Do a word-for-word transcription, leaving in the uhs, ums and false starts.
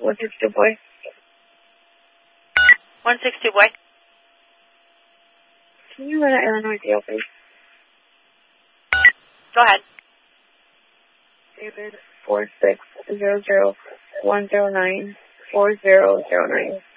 one six two boy. one six two boy. Can you run an Illinois deal, please? Go ahead. David four six zero zero one zero nine four zero zero nine.